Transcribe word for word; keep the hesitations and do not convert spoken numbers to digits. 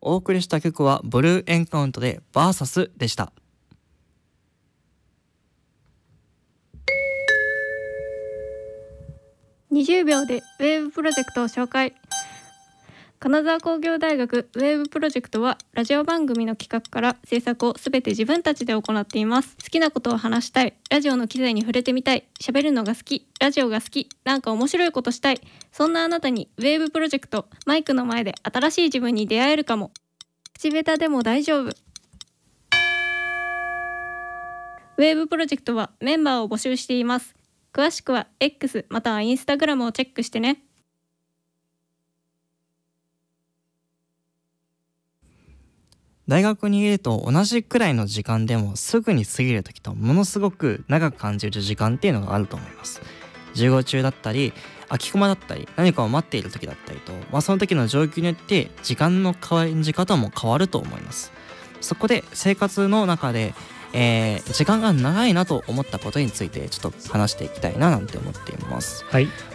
お送りした曲はブルーエンカウントでバーサスでした。 にじゅうびょうでウェーブプロジェクトを紹介。金沢工業大学ウェーブプロジェクトはラジオ番組の企画から制作をすべて自分たちで行っています。好きなことを話したい、ラジオの機材に触れてみたい、喋るのが好き、ラジオが好き、なんか面白いことしたい、そんなあなたにウェーブプロジェクト、マイクの前で新しい自分に出会えるかも。口下手でも大丈夫。ウェーブプロジェクトはメンバーを募集しています。詳しくは X または Instagram をチェックしてね。 大学にいると同じくらいの時間でもすぐに過ぎる時とものすごく長く感じる時間っていうのがあると思います。授業中だったり空きコマだったり何かを待っている時だったりと、まあ、その時の状況によって時間の感じ方も変わると思います。そこで生活の中で、えー、時間が長いなと思ったことについてちょっと話していきたいななんて思っています。 はい